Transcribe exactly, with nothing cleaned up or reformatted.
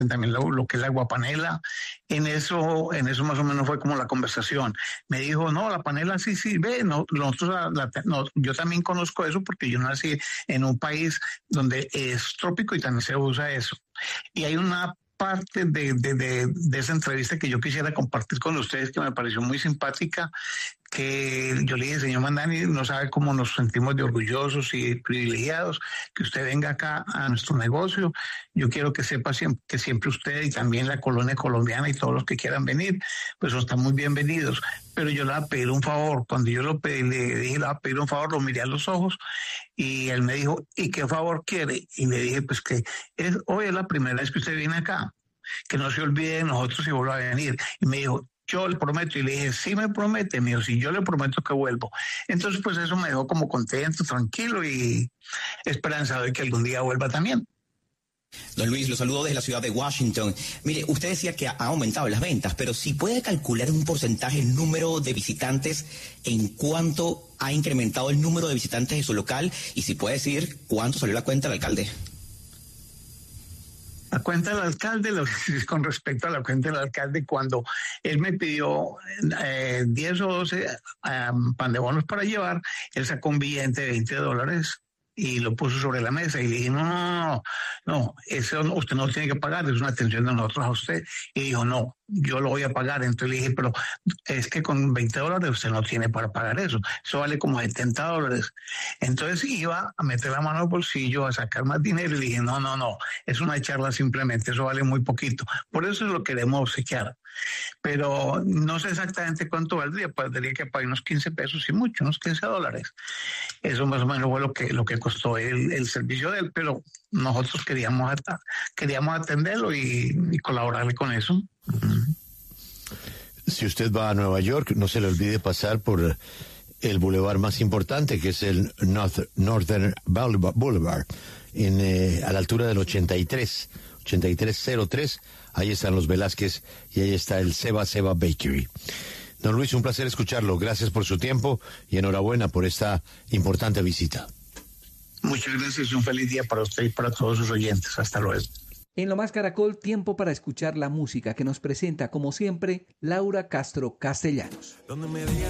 también lo, lo que es la guapanela. En eso, en eso más o menos fue como la conversación. Me dijo, no, la panela sí sirve, no, nosotros la, la, no, yo también conozco eso porque yo nací en un país donde es trópico y también se usa eso. Y hay una parte de, de, de, de esa entrevista que yo quisiera compartir con ustedes que me pareció muy simpática, que yo le dije, señor Mamdani, no sabe cómo nos sentimos de orgullosos y privilegiados que usted venga acá a nuestro negocio. Yo quiero que sepa siempre, que siempre usted y también la colonia colombiana y todos los que quieran venir, pues están muy bienvenidos. Pero yo le voy a pedir un favor. Cuando yo lo pedí, le dije, le voy a pedir un favor, lo miré a los ojos y él me dijo, ¿y qué favor quiere? Y le dije, pues que es, hoy es la primera vez que usted viene acá, que no se olvide de nosotros y vuelva a venir. Y me dijo, yo le prometo, y le dije, sí me promete, mío, sí, yo le prometo que vuelvo. Entonces, pues eso me dejó como contento, tranquilo y esperanzado de que algún día vuelva también. Don Luis, lo saludo desde la ciudad de Washington. Mire, usted decía que ha aumentado las ventas, pero si puede calcular un porcentaje, el número de visitantes, en cuánto ha incrementado el número de visitantes de su local, y si puede decir cuánto salió la cuenta del alcalde. La cuenta del alcalde, lo, con respecto a la cuenta del alcalde, cuando él me pidió eh, diez o doce um, pan de bonos para llevar, él sacó un billete de veinte dólares y lo puso sobre la mesa y le dije, no, no, no, no, eso usted no tiene que pagar, es una atención de nosotros a usted. Y dijo, no, yo lo voy a pagar. Entonces le dije, pero es que con veinte dólares usted no tiene para pagar eso, eso vale como setenta dólares. Entonces iba a meter la mano al bolsillo, a sacar más dinero y le dije, no, no, no, es una charla simplemente, eso vale muy poquito, por eso lo queremos obsequiar. Pero no sé exactamente cuánto valdría, pues tendría que pagar unos quince pesos y mucho, unos quince dólares. Eso más o menos fue lo que, lo que costó el, el servicio de él, pero nosotros queríamos, queríamos atenderlo y, y colaborarle con eso. Uh-huh. Si usted va a Nueva York, no se le olvide pasar por el bulevar más importante, que es el North, Northern Boulevard, en, eh, a la altura del ochenta y tres, ochenta y tres cero tres. Ahí están los Velázquez y ahí está el Seba Seba Bakery. Don Luis, un placer escucharlo. Gracias por su tiempo y enhorabuena por esta importante visita. Muchas gracias y un feliz día para usted y para todos sus oyentes. Hasta luego. En Lo Más Caracol, tiempo para escuchar la música que nos presenta, como siempre, Laura Castro Castellanos. Donde me veía